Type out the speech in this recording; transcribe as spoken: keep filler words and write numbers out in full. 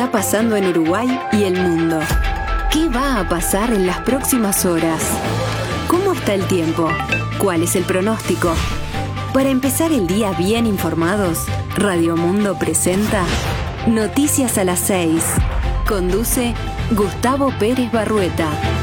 está pasando en Uruguay y el mundo? ¿Qué va a pasar en las próximas horas? ¿Cómo está el tiempo? ¿Cuál es el pronóstico? Para empezar el día bien informados, Radio Mundo presenta Noticias a las seis. Conduce Gustavo Pérez Barrueta.